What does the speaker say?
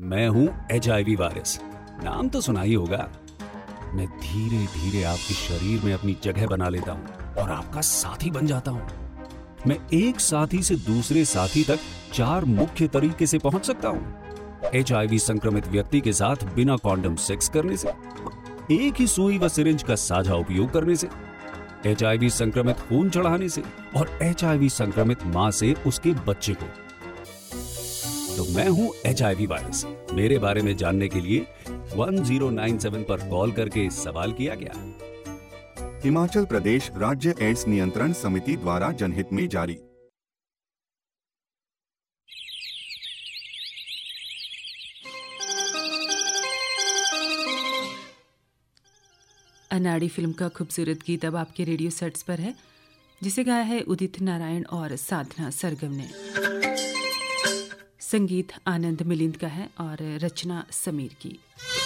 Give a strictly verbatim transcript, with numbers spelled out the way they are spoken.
मैं हूं H I V virus, नाम तो सुना ही होगा। मैं धीरे धीरे आपके शरीर में अपनी जगह बना लेता हूं और आपका साथी बन जाता हूं। मैं एक साथी से दूसरे साथी तक चार मुख्य तरीके से पहुंच सकता हूं। एच आई वी संक्रमित व्यक्ति के साथ बिना कॉन्डम सेक्स करने से, एक ही सुई व सिरिंज का साझा उपयोग करने से, एच आई वी संक्रमित खून चढ़ाने से और एच आई वी संक्रमित मां से उसके बच्चे को। तो मैं हूं एच आई वी वायरस। मेरे बारे में जानने के लिए एक ज़ीरो नौ सात पर कॉल करके सवाल किया गया। हिमाचल प्रदेश राज्य एड्स नियंत्रण समिति द्वारा जनहित में जारी। अनाड़ी फिल्म का खूबसूरत गीत अब आपके रेडियो सेट्स पर है, जिसे गाया है उदित नारायण और साधना सरगम ने। संगीत आनंद मिलिंद का है और रचना समीर की।